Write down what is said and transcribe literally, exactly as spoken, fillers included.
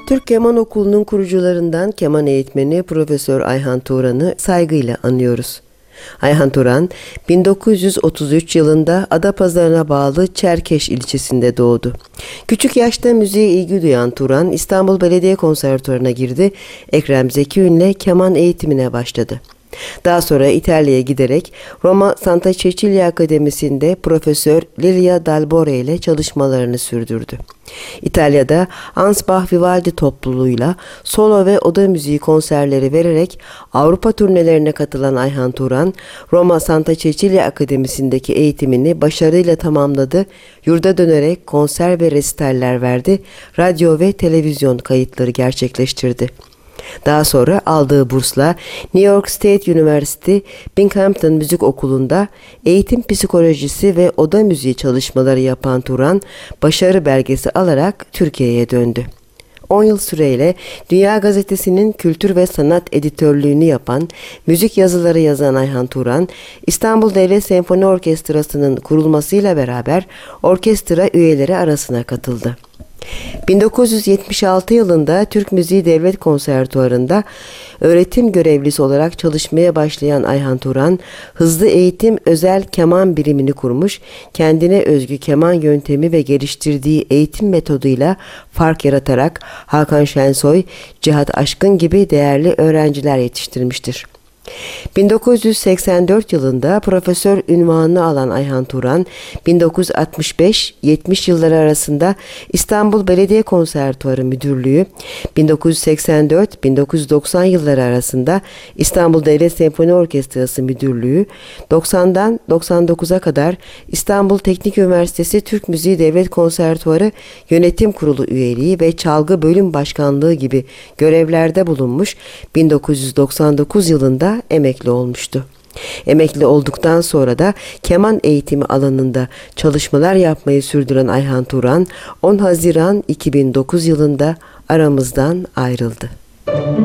Türk Keman Okulu'nun kurucularından keman eğitmeni Profesör Ayhan Turan'ı saygıyla anıyoruz. Ayhan Turan, bin dokuz yüz otuz üç yılında Adapazarı'na bağlı Çerkeş ilçesinde doğdu. Küçük yaşta müziğe ilgi duyan Turan, İstanbul Belediye Konservatuvarı'na girdi, Ekrem Zeki Ün'le keman eğitimine başladı. Daha sonra İtalya'ya giderek Roma Santa Cecilia Akademisi'nde Profesör Lilia Dalbore ile çalışmalarını sürdürdü. İtalya'da Ansbach Vivaldi topluluğuyla solo ve oda müziği konserleri vererek Avrupa turnelerine katılan Ayhan Turan, Roma Santa Cecilia Akademisi'ndeki eğitimini başarıyla tamamladı, yurda dönerek konser ve resitaller verdi, radyo ve televizyon kayıtları gerçekleştirdi. Daha sonra aldığı bursla New York State University Binghamton Müzik Okulu'nda eğitim psikolojisi ve oda müziği çalışmaları yapan Turan, başarı belgesi alarak Türkiye'ye döndü. on yıl süreyle Dünya Gazetesi'nin kültür ve sanat editörlüğünü yapan, müzik yazıları yazan Ayhan Turan, İstanbul Devlet Senfoni Orkestrası'nın kurulmasıyla beraber orkestra üyeleri arasına katıldı. bin dokuz yüz yetmiş altı yılında Türk Müziği Devlet Konservatuvarı'nda öğretim görevlisi olarak çalışmaya başlayan Ayhan Turan, hızlı eğitim özel keman birimini kurmuş, kendine özgü keman yöntemi ve geliştirdiği eğitim metoduyla fark yaratarak Hakan Şensoy, Cihat Aşkın gibi değerli öğrenciler yetiştirmiştir. bin dokuz yüz seksen dört yılında profesör unvanını alan Ayhan Turan, bin dokuz yüz altmış beş yetmiş yılları arasında İstanbul Belediye Konservatuvarı Müdürlüğü, bin dokuz yüz seksen dört bin dokuz yüz doksan yılları arasında İstanbul Devlet Senfoni Orkestrası Müdürlüğü, doksandan doksan dokuza kadar İstanbul Teknik Üniversitesi Türk Müziği Devlet Konservatuvarı Yönetim Kurulu üyeliği ve çalgı bölüm başkanlığı gibi görevlerde bulunmuş, bin dokuz yüz doksan dokuz yılında emekli olmuştu. Emekli olduktan sonra da keman eğitimi alanında çalışmalar yapmayı sürdüren Ayhan Turan, on Haziran iki bin dokuz yılında aramızdan ayrıldı.